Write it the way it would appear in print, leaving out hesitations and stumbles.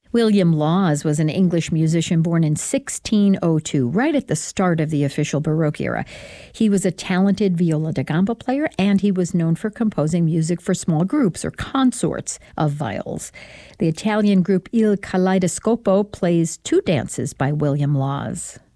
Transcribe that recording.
William Laws was an English musician born in 1602, right at the start of the official Baroque era. He was a talented viola da gamba player, and he was known for composing music for small groups or consorts of viols. The Italian group Il Kaleidoscopo plays two dances by William Laws.